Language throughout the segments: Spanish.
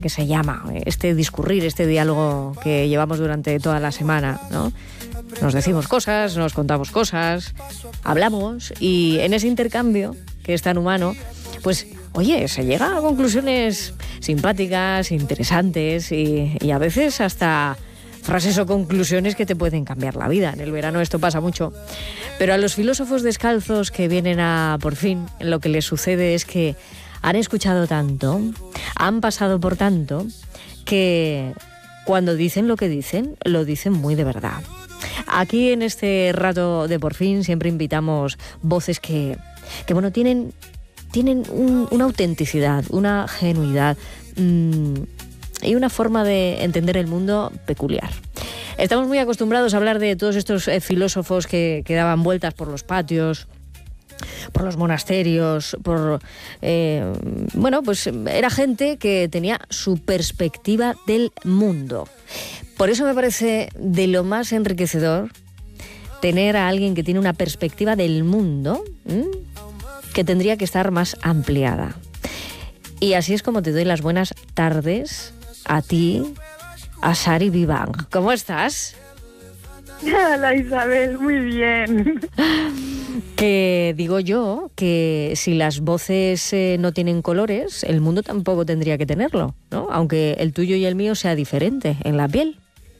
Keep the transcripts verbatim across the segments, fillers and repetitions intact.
que se llama, este discurrir, este diálogo que llevamos durante toda la semana, ¿no? Nos decimos cosas, nos contamos cosas, hablamos y en ese intercambio, que es tan humano, pues, oye, se llega a conclusiones simpáticas, interesantes y, y a veces hasta frases o conclusiones que te pueden cambiar la vida. En el verano esto pasa mucho. Pero a los filósofos descalzos que vienen a Por Fin, lo que les sucede es que han escuchado tanto, han pasado por tanto, que cuando dicen lo que dicen, lo dicen muy de verdad. Aquí en este rato de Por Fin siempre invitamos voces que, que bueno, tienen, tienen un, una autenticidad, una genuidad mmm, y una forma de entender el mundo peculiar. Estamos muy acostumbrados a hablar de todos estos eh, filósofos que, que daban vueltas por los patios, por los monasterios, por eh, bueno, pues era gente que tenía su perspectiva del mundo. Por eso me parece de lo más enriquecedor tener a alguien que tiene una perspectiva del mundo ¿m? que tendría que estar más ampliada. Y así es como te doy las buenas tardes a ti, a Sari Vivang. ¿Cómo estás? Hola Isabel, muy bien. Que digo yo que si las voces eh, no tienen colores, el mundo tampoco tendría que tenerlo, ¿no? Aunque el tuyo y el mío sea diferente en la piel.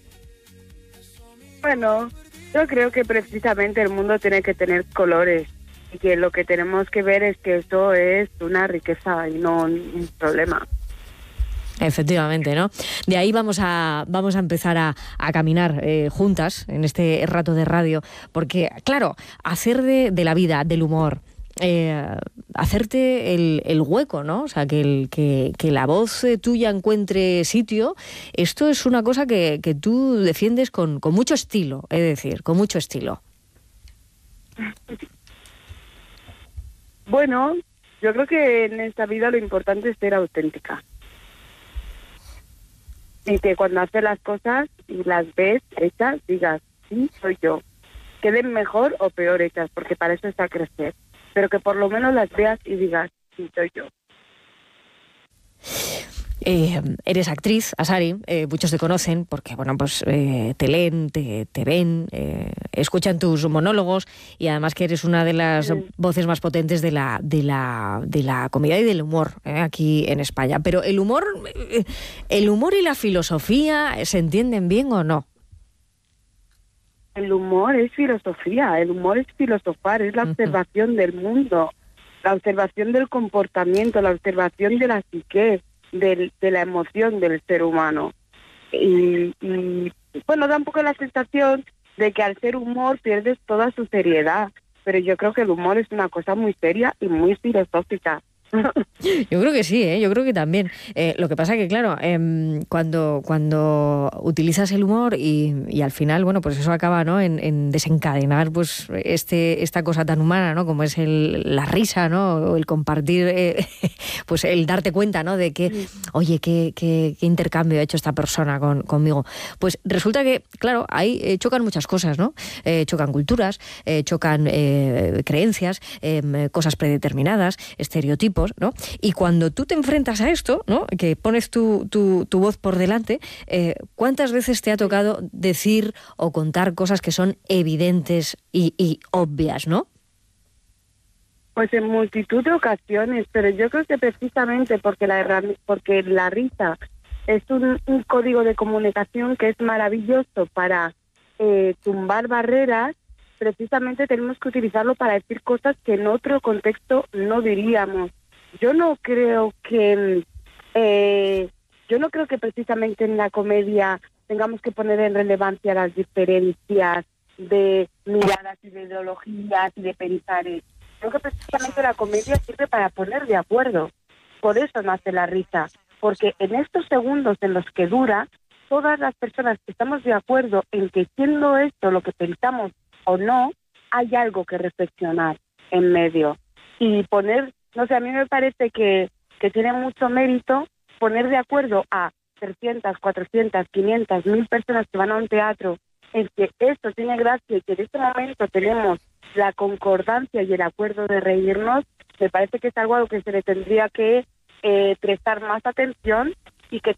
Bueno, yo creo que precisamente el mundo tiene que tener colores y que lo que tenemos que ver es que esto es una riqueza y no un problema. Efectivamente, ¿no? De ahí vamos a vamos a empezar a, a caminar eh, juntas en este rato de radio, porque, claro, hacer de, de la vida, del humor, eh, hacerte el, el hueco, ¿no? O sea, que, el, que, que la voz tuya encuentre sitio, esto es una cosa que, que tú defiendes con, con mucho estilo, es decir, con mucho estilo. Bueno, yo creo que en esta vida lo importante es ser auténtica. Y que cuando haces las cosas y las ves hechas, digas, sí, soy yo. Queden mejor o peor hechas, porque para eso está crecer. Pero que por lo menos las veas y digas, sí, soy yo. Eh, eres actriz, Asari, eh, muchos te conocen porque, bueno, pues eh, te leen, te, te ven, eh, escuchan tus monólogos y además que eres una de las sí. voces más potentes de la, de la, de la comedia y del humor eh, aquí en España. Pero el humor, eh, el humor y la filosofía, ¿se entienden bien o no? El humor es filosofía, el humor es filosofar, es la observación uh-huh. del mundo, la observación del comportamiento, la observación de la psique, de, de la emoción del ser humano. Y, y bueno, da un poco la sensación de que al ser humor pierdes toda su seriedad, pero yo creo que el humor es una cosa muy seria y muy filosófica. Yo creo que sí, ¿eh? Yo creo que también. Eh, lo que pasa que, claro, eh, cuando, cuando utilizas el humor y, y al final, bueno, pues eso acaba, ¿no? en, en desencadenar pues este esta cosa tan humana, ¿no? Como es el, la risa, ¿no? O el compartir, eh, pues el darte cuenta, ¿no? De que, oye, qué, qué, qué intercambio ha hecho esta persona con, conmigo. Pues resulta que, claro, ahí eh, chocan muchas cosas, ¿no? Eh, chocan culturas, eh, chocan eh, creencias, eh, cosas predeterminadas, estereotipos, ¿no? Y cuando tú te enfrentas a esto, ¿no? Que pones tu, tu, tu voz por delante, eh, ¿cuántas veces te ha tocado decir o contar cosas que son evidentes y, y obvias, ¿no? Pues en multitud de ocasiones, pero yo creo que precisamente porque la, porque la risa es un, un código de comunicación que es maravilloso para eh, tumbar barreras, precisamente tenemos que utilizarlo para decir cosas que en otro contexto no diríamos. Yo no creo que eh, yo no creo que precisamente en la comedia tengamos que poner en relevancia las diferencias de miradas y de ideologías y de pensares. Creo que precisamente la comedia sirve para poner de acuerdo. Por eso nace la risa, porque en estos segundos en los que dura, todas las personas que estamos de acuerdo en que siendo esto lo que pensamos o no, hay algo que reflexionar en medio y poner. No sé, a mí me parece que, que tiene mucho mérito poner de acuerdo a trescientas, cuatrocientas, quinientas, mil personas que van a un teatro en que esto tiene gracia y que en este momento tenemos la concordancia y el acuerdo de reírnos. Me parece que es algo a lo que se le tendría que eh, prestar más atención y que